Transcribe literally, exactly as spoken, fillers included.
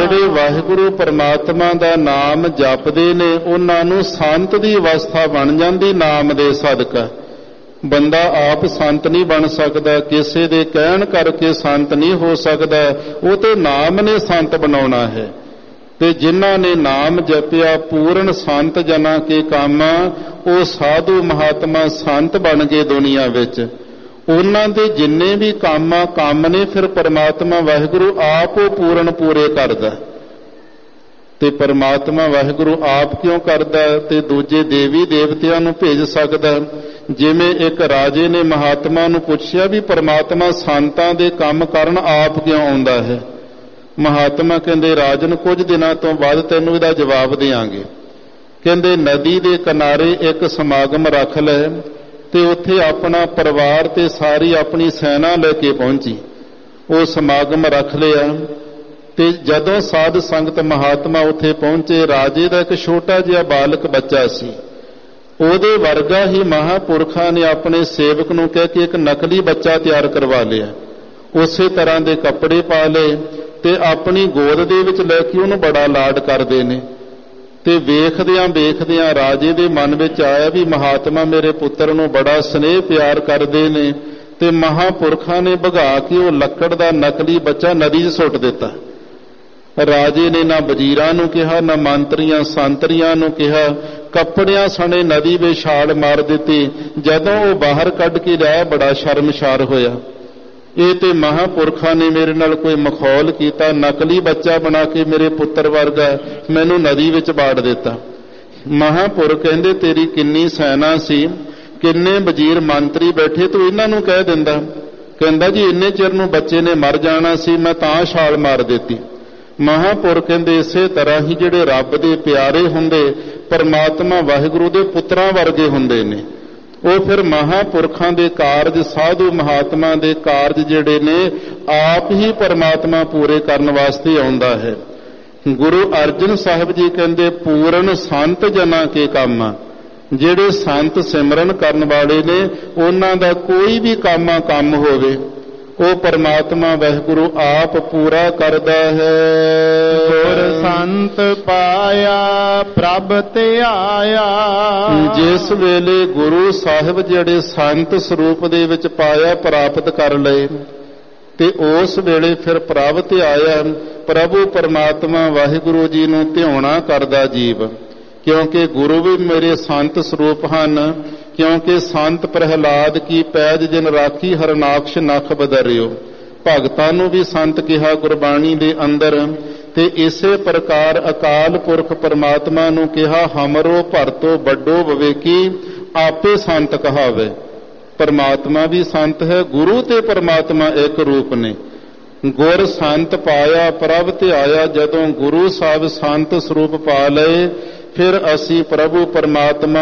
ਜਿਹੜੇ ਵਾਹਿਗੁਰੂ ਪਰਮਾਤਮਾ ਦਾ ਨਾਮ ਜਪਦੇ ਨੇ ਉਹਨਾਂ ਨੂੰ ਸੰਤ ਦੀ ਅਵਸਥਾ ਬਣ ਜਾਂਦੀ ਨਾਮ ਦੇ ਸਦਕਾ। ਬੰਦਾ ਆਪ ਸੰਤ ਨਹੀਂ ਬਣ ਸਕਦਾ, ਕਿਸੇ ਦੇ ਕਹਿਣ ਕਰਕੇ ਸੰਤ ਨਹੀਂ ਹੋ ਸਕਦਾ, ਉਹ ਤੇ ਨਾਮ ਨੇ ਸੰਤ ਬਣਾਉਣਾ ਹੈ। ਤੇ ਜਿਨ੍ਹਾਂ ਨੇ ਨਾਮ ਜਪਿਆ ਪੂਰਨ ਸੰਤ ਜਨਾਂ ਕੇ ਕਾਮਾ, ਉਹ ਸਾਧੂ ਮਹਾਤਮਾ ਸੰਤ ਬਣ ਗਏ ਦੁਨੀਆ ਵਿੱਚ। ਉਹਨਾਂ ਦੇ ਜਿੰਨੇ ਵੀ ਕਾਮਾ ਕੰਮ ਨੇ ਫਿਰ ਪਰਮਾਤਮਾ ਵਾਹਿਗੁਰੂ ਆਪ ਉਹ ਪੂਰਨ ਪੂਰੇ ਕਰਦਾ। ਤੇ ਪਰਮਾਤਮਾ ਵਾਹਿਗੁਰੂ ਆਪ ਕਿਉਂ ਕਰਦਾ ਤੇ ਦੂਜੇ ਦੇਵੀ ਦੇਵਤਿਆਂ ਨੂੰ ਭੇਜ ਸਕਦਾ। ਜਿਵੇਂ ਇੱਕ ਰਾਜੇ ਨੇ ਮਹਾਤਮਾ ਨੂੰ ਪੁੱਛਿਆ ਵੀ ਪਰਮਾਤਮਾ ਸੰਤਾਂ ਦੇ ਕੰਮ ਕਰਨ ਆਪ ਕਿਉਂ ਆਉਂਦਾ ਹੈ। ਮਹਾਤਮਾ ਕਹਿੰਦੇ ਰਾਜਨ ਕੁਝ ਦਿਨਾਂ ਤੋਂ ਬਾਅਦ ਤੈਨੂੰ ਇਹਦਾ ਜਵਾਬ ਦਿਆਂਗੇ। ਕਹਿੰਦੇ ਨਦੀ ਦੇ ਕਿਨਾਰੇ ਇੱਕ ਸਮਾਗਮ ਰੱਖ ਲੈ ਤੇ ਉੱਥੇ ਆਪਣਾ ਪਰਿਵਾਰ ਤੇ ਸਾਰੀ ਆਪਣੀ ਸੈਨਾ ਲੈ ਕੇ ਪਹੁੰਚੀ। ਉਹ ਸਮਾਗਮ ਰੱਖ ਲਿਆ ਤੇ ਜਦੋਂ ਸਾਧ ਸੰਗਤ ਮਹਾਤਮਾ ਉੱਥੇ ਪਹੁੰਚੇ, ਰਾਜੇ ਦਾ ਇੱਕ ਛੋਟਾ ਜਿਹਾ ਬਾਲਕ ਬੱਚਾ ਸੀ। ਉਹਦੇ ਵਰਗਾ ਹੀ ਮਹਾਂਪੁਰਖਾਂ ਨੇ ਆਪਣੇ ਸੇਵਕ ਨੂੰ ਕਹਿ ਕੇ ਇੱਕ ਨਕਲੀ ਬੱਚਾ ਤਿਆਰ ਕਰਵਾ ਲਿਆ। ਉਸੇ ਤਰ੍ਹਾਂ ਦੇ ਕੱਪੜੇ ਪਾ ਲਏ ਤੇ ਆਪਣੀ ਗੋਦ ਦੇ ਵਿੱਚ ਲੈ ਕੇ ਉਹਨੂੰ ਬੜਾ ਲਾਡ ਕਰਦੇ ਨੇ। ਤੇ ਵੇਖਦਿਆਂ ਵੇਖਦਿਆਂ ਰਾਜੇ ਦੇ ਮਨ ਵਿੱਚ ਆਇਆ ਵੀ ਮਹਾਤਮਾ ਮੇਰੇ ਪੁੱਤਰ ਨੂੰ ਬੜਾ ਸਨੇਹ ਪਿਆਰ ਕਰਦੇ ਨੇ। ਤੇ ਮਹਾਂਪੁਰਖਾਂ ਨੇ ਭਗਾ ਕੇ ਉਹ ਲੱਕੜ ਦਾ ਨਕਲੀ ਬੱਚਾ ਨਦੀ 'ਚ ਸੁੱਟ ਦਿੱਤਾ। ਰਾਜੇ ਨੇ ਨਾ ਵਜ਼ੀਰਾਂ ਨੂੰ ਕਿਹਾ, ਨਾ ਮੰਤਰੀਆਂ ਸੰਤਰੀਆਂ ਨੂੰ ਕਿਹਾ, ਕੱਪੜਿਆਂ ਸਣੇ ਨਦੀ ਵਿੱਚ ਛਾਲ ਮਾਰ ਦਿੱਤੀ। ਜਦੋਂ ਉਹ ਬਾਹਰ ਕੱਢ ਕੇ ਲਿਆਇਆ ਬੜਾ ਸ਼ਰਮਸ਼ਾਰ ਹੋਇਆ। ਇਹ ਤੇ ਮਹਾਂਪੁਰਖਾਂ ਨੇ ਮੇਰੇ ਨਾਲ ਕੋਈ ਮਖੌਲ ਕੀਤਾ, ਨਕਲੀ ਬੱਚਾ ਬਣਾ ਕੇ ਮੇਰੇ ਪੁੱਤਰ ਵਰਗਾ ਮੈਨੂੰ ਨਦੀ ਵਿੱਚ ਬਾੜ ਦਿੱਤਾ। ਮਹਾਂਪੁਰਖ ਕਹਿੰਦੇ ਤੇਰੀ ਕਿੰਨੀ ਸੈਨਾ ਸੀ, ਕਿੰਨੇ ਵਜ਼ੀਰ ਮੰਤਰੀ ਬੈਠੇ, ਤੂੰ ਇਹਨਾਂ ਨੂੰ ਕਹਿ ਦਿੰਦਾ। ਕਹਿੰਦਾ ਜੀ ਇੰਨੇ ਚਿਰ ਨੂੰ ਬੱਚੇ ਨੇ ਮਰ ਜਾਣਾ ਸੀ, ਮੈਂ ਤਾਂ ਛਾਲ ਮਾਰ ਦਿੱਤੀ। ਮਹਾਂਪੁਰਖ ਕਹਿੰਦੇ ਇਸੇ ਤਰ੍ਹਾਂ ਹੀ ਜਿਹੜੇ ਰੱਬ ਦੇ ਪਿਆਰੇ ਹੁੰਦੇ ਪਰਮਾਤਮਾ ਵਾਹਿਗੁਰੂ ਦੇ ਪੁੱਤਰਾਂ ਵਰਗੇ ਹੁੰਦੇ ਨੇ। ਉਹ ਫਿਰ ਮਹਾਂਪੁਰਖਾਂ ਦੇ ਕਾਰਜ, ਸਾਧੂ ਮਹਾਤਮਾ ਦੇ ਕਾਰਜ ਜਿਹੜੇ ਨੇ ਆਪ ਹੀ ਪਰਮਾਤਮਾ ਪੂਰੇ ਕਰਨ ਵਾਸਤੇ ਆਉਂਦਾ ਹੈ। ਗੁਰੂ ਅਰਜਨ ਸਾਹਿਬ ਜੀ ਕਹਿੰਦੇ ਪੂਰਨ ਸੰਤ ਜਨਾਂ ਕੇ ਕੰਮ, ਜਿਹੜੇ ਸੰਤ ਸਿਮਰਨ ਕਰਨ ਵਾਲੇ ਨੇ ਉਹਨਾਂ ਦਾ ਕੋਈ ਵੀ ਕੰਮ ਕੰਮ ਹੋਵੇ ਉਹ ਪਰਮਾਤਮਾ ਵਾਹਿਗੁਰੂ ਆਪ ਪੂਰਾ ਕਰਦਾ ਹੈ। ਗੁਰ ਸੰਤ ਪਾਇਆ ਪ੍ਰਭ ਤੇ ਆਇਆ। ਜਿਸ ਵੇਲੇ ਗੁਰੂ ਸਾਹਿਬ ਜਿਹੜੇ ਸੰਤ ਸਰੂਪ ਦੇ ਵਿੱਚ ਪਾਇਆ ਪ੍ਰਾਪਤ ਕਰ ਲਏ ਤੇ ਉਸ ਵੇਲੇ ਫਿਰ ਪ੍ਰਭ ਤੇ ਆਇਆ। ਪ੍ਰਭੂ ਪਰਮਾਤਮਾ ਵਾਹਿਗੁਰੂ ਜੀ ਨੂੰ ਧਿਆਉਣਾ ਕਰਦਾ ਜੀਵ, ਕਿਉਂਕਿ ਗੁਰੂ ਵੀ ਮੇਰੇ ਸੰਤ ਸਰੂਪ ਹਨ। ਕਿਉਂਕਿ ਸੰਤ ਪ੍ਰਹਿਲਾਦ ਕੀ ਪੈਜ ਜਿਨ ਰਾਖੀ ਹਰਨਾਕਸ਼ ਨਖ ਬਦਰਿਓ, ਭਗਤਾਂ ਨੂੰ ਵੀ ਸੰਤ ਕਿਹਾ ਗੁਰਬਾਣੀ ਦੇ ਅੰਦਰ। ਤੇ ਇਸੇ ਪ੍ਰਕਾਰ ਅਕਾਲ ਪੁਰਖ ਪਰਮਾਤਮਾ ਨੂੰ ਕਿਹਾ ਹਮਰੋ ਭਰਤੋ ਵੱਡੋ ਵਿਵੇਕੀ ਆਪੇ ਸੰਤ ਕਹਾਵੇ। ਪਰਮਾਤਮਾ ਵੀ ਸੰਤ ਹੈ, ਗੁਰੂ ਤੇ ਪਰਮਾਤਮਾ ਇੱਕ ਰੂਪ ਨੇ। ਗੁਰ ਸੰਤ ਪਾਇਆ ਪ੍ਰਭ ਤੇ ਆਇਆ। ਜਦੋਂ ਗੁਰੂ ਸਾਹਿਬ ਸੰਤ ਸਰੂਪ ਪਾ ਲਏ ਫਿਰ ਅਸੀਂ ਪ੍ਰਭੂ ਪਰਮਾਤਮਾ